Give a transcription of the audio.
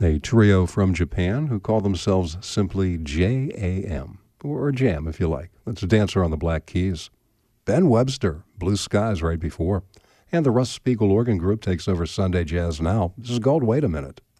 A trio from Japan who call themselves simply JAM, or Jam if you like. That's Dancer on the Black Keys. Ben Webster, Blue Skies right before. And the Russ Spiegel Organ Group takes over Sunday Jazz Now. This is called Wait a Minute.